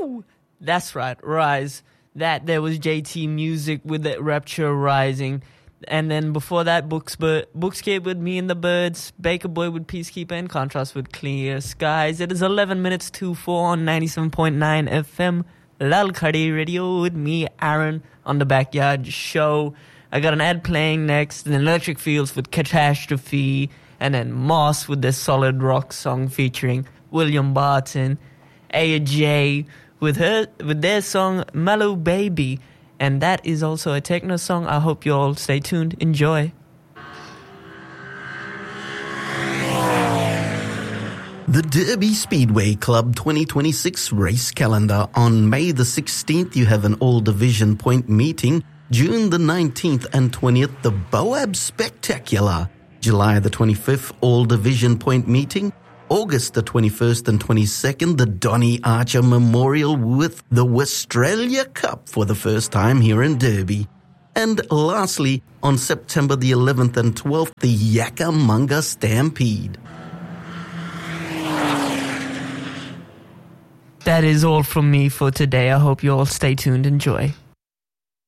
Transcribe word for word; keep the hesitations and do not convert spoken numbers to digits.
Woo! That's right, Rise. That there was J T Music with the Rapture Rising. And then before that, Books, Bookscape with Me and the Birds, Baker Boy with Peacekeeper, and Contrast with Clear Skies. It is eleven minutes to four on ninety-seven point nine F M, Lal Khadi Radio with me, Aaron, on the Backyard Show. I got an ad playing next, then Electric Fields with Catastrophe, and then Moss with their solid rock song featuring William Barton, Aya J with her with their song Mellow Baby. And that is also a techno song. I hope you all stay tuned. Enjoy. The Derby Speedway Club twenty twenty-six race calendar. On May the sixteenth, you have an all-division point meeting. June the nineteenth and twentieth, the Boab Spectacular. July the twenty-fifth, all-division point meeting. August the twenty-first and twenty-second, the Donny Archer Memorial with the Westralia Cup for the first time here in Derby. And lastly, on September the eleventh and twelfth, the Yakkamunga Stampede. That is all from me for today. I hope you all stay tuned. Enjoy.